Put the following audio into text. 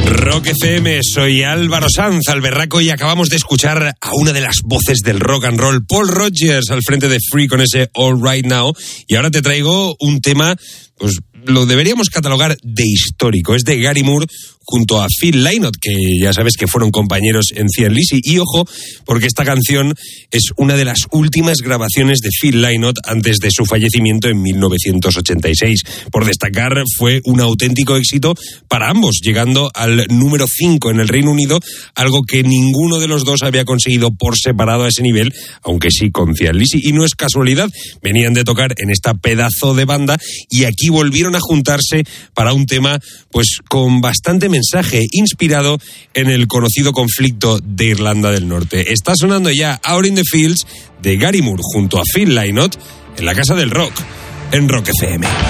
Rock FM, soy Álvaro Sanz, Alberraco, y acabamos de escuchar a una de las voces del rock and roll, Paul Rodgers, al frente de Free con ese All Right Now. Y ahora te traigo un tema, pues lo deberíamos catalogar de histórico. Es de Gary Moore junto a Phil Lynott, que ya sabes que fueron compañeros en Thin Lizzy. Y ojo, porque esta canción es una de las últimas grabaciones de Phil Lynott antes de su fallecimiento en 1986. Por destacar, fue un auténtico éxito para ambos, llegando al número 5 en el Reino Unido, algo que ninguno de los dos había conseguido por separado a ese nivel, aunque sí con Thin Lizzy. Y no es casualidad, venían de tocar en esta pedazo de banda y aquí volvieron a juntarse para un tema pues con bastante mensaje, inspirado en el conocido conflicto de Irlanda del Norte. Está sonando ya Out in the Fields de Gary Moore junto a Phil Lynott en la Casa del Rock, en Rock FM.